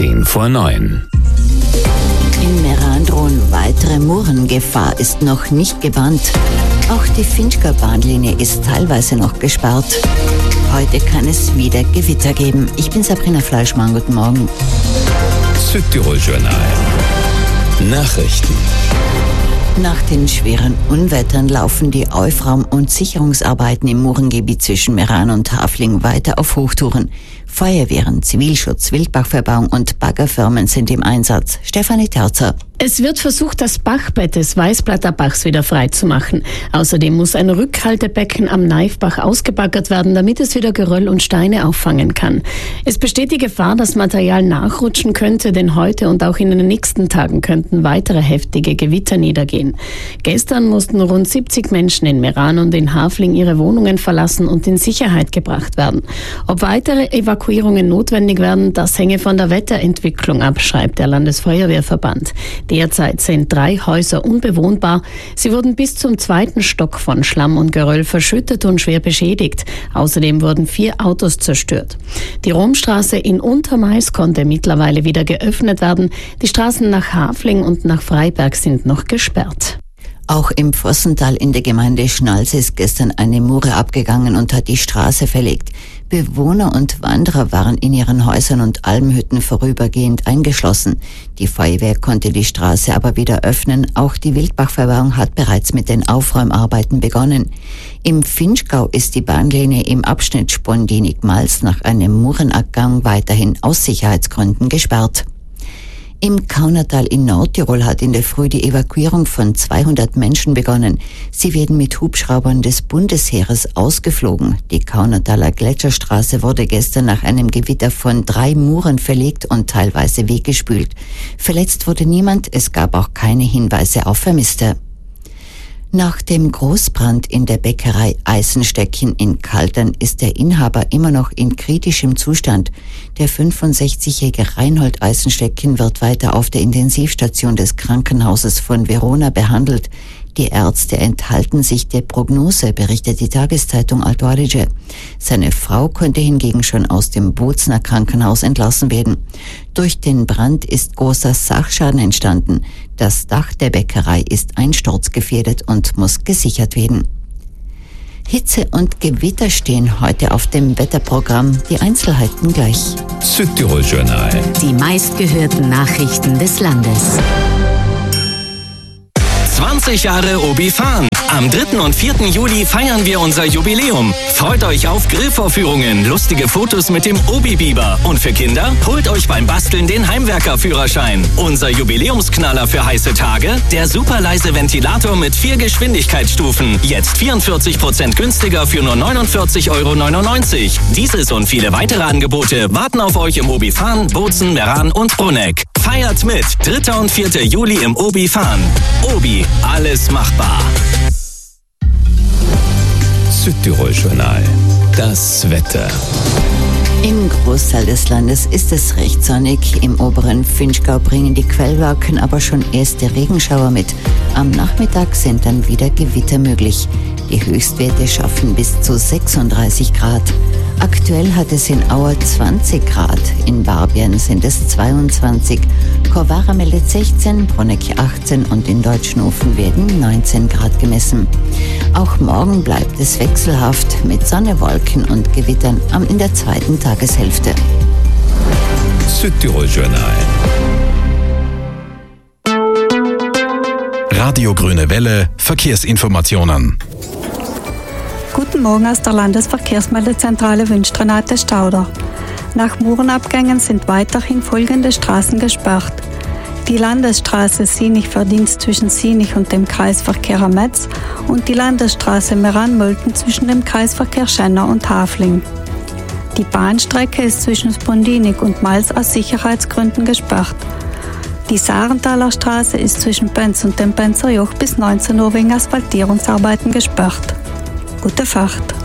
8:10 In Meran drohen weitere Murengefahr ist noch nicht gebannt. Auch die Finchgau-Bahnlinie ist teilweise noch gesperrt. Heute kann es wieder Gewitter geben. Ich bin Sabrina Fleischmann, guten Morgen. Südtirol Journal. Nachrichten. Nach den schweren Unwettern laufen die Aufraum- und Sicherungsarbeiten im Murengebiet zwischen Meran und Hafling weiter auf Hochtouren. Feuerwehren, Zivilschutz, Wildbachverbauung und Baggerfirmen sind im Einsatz. Stefanie Terzer. Es wird versucht, das Bachbett des Weißblatter Bachs wieder freizumachen. Außerdem muss ein Rückhaltebecken am Naifbach ausgebaggert werden, damit es wieder Geröll und Steine auffangen kann. Es besteht die Gefahr, dass Material nachrutschen könnte, denn heute und auch in den nächsten Tagen könnten weitere heftige Gewitter niedergehen. Gestern mussten rund 70 Menschen in Meran und in Hafling ihre Wohnungen verlassen und in Sicherheit gebracht werden. Ob weitere Evakuierungen notwendig werden, das hänge von der Wetterentwicklung ab, schreibt der Landesfeuerwehrverband. Derzeit sind 3 Häuser unbewohnbar. Sie wurden bis zum 2. Stock von Schlamm und Geröll verschüttet und schwer beschädigt. Außerdem wurden 4 Autos zerstört. Die Romstraße in Untermais konnte mittlerweile wieder geöffnet werden. Die Straßen nach Hafling und nach Freiberg sind noch gesperrt. Auch im Vossental in der Gemeinde Schnalz ist gestern eine Mure abgegangen und hat die Straße verlegt. Bewohner und Wanderer waren in ihren Häusern und Almhütten vorübergehend eingeschlossen. Die Feuerwehr konnte die Straße aber wieder öffnen. Auch die Wildbachverbauung hat bereits mit den Aufräumarbeiten begonnen. Im Finchgau ist die Bahnlinie im Abschnitt Spondinig-Mals nach einem Murenabgang weiterhin aus Sicherheitsgründen gesperrt. Im Kaunertal in Nordtirol hat in der Früh die Evakuierung von 200 Menschen begonnen. Sie werden mit Hubschraubern des Bundesheeres ausgeflogen. Die Kaunertaler Gletscherstraße wurde gestern nach einem Gewitter von 3 Muren verlegt und teilweise weggespült. Verletzt wurde niemand, es gab auch keine Hinweise auf Vermisste. Nach dem Großbrand in der Bäckerei Eisenstecken in Kaltern ist der Inhaber immer noch in kritischem Zustand. Der 65-jährige Reinhold Eisenstecken wird weiter auf der Intensivstation des Krankenhauses von Verona behandelt. Die Ärzte enthalten sich der Prognose, berichtet die Tageszeitung Alto Adige. Seine Frau konnte hingegen schon aus dem Bozner Krankenhaus entlassen werden. Durch den Brand ist großer Sachschaden entstanden. Das Dach der Bäckerei ist einsturzgefährdet und muss gesichert werden. Hitze und Gewitter stehen heute auf dem Wetterprogramm. Die Einzelheiten gleich. Südtirol Journal. Die meistgehörten Nachrichten des Landes. 20 Jahre Obi Farn. Am 3. und 4. Juli feiern wir unser Jubiläum. Freut euch auf Grillvorführungen, lustige Fotos mit dem Obi-Biber. Und für Kinder, holt euch beim Basteln den Heimwerkerführerschein. Unser Jubiläumsknaller für heiße Tage, der superleise Ventilator mit 4 Geschwindigkeitsstufen. Jetzt 44% günstiger für nur 49,99 €. Dieses und viele weitere Angebote warten auf euch im Obi Farn, Bozen, Meran und Bruneck. Feiert mit 3. und 4. Juli im Obi Farn. Obi, alles machbar. Südtirol Journal. Das Wetter. Im Großteil des Landes ist es recht sonnig. Im oberen Finchgau bringen die Quellwolken aber schon erste Regenschauer mit. Am Nachmittag sind dann wieder Gewitter möglich. Die Höchstwerte schaffen bis zu 36 Grad. Aktuell hat es in Auer 20 Grad, in Barbien sind es 22, Corvara meldet 16, Bruneck 18 und in Deutschnofen werden 19 Grad gemessen. Auch morgen bleibt es wechselhaft mit Sonne, Wolken und Gewittern in der zweiten Tageshälfte. Südtirol Journal. Radio Grüne Welle, Verkehrsinformationen. Guten Morgen aus der Landesverkehrsmeldezentrale Wünsch-Renate Stauder. Nach Murenabgängen sind weiterhin folgende Straßen gesperrt. Die Landesstraße Sinich-Verdienst zwischen Sinich und dem Kreisverkehr Metz und die Landesstraße Meran-Mölten zwischen dem Kreisverkehr Schenner und Hafling. Die Bahnstrecke ist zwischen Spondinig und Mals aus Sicherheitsgründen gesperrt. Die Sarenthaler Straße ist zwischen Benz und dem Benzer Joch bis 19 Uhr wegen Asphaltierungsarbeiten gesperrt. Gute Fahrt.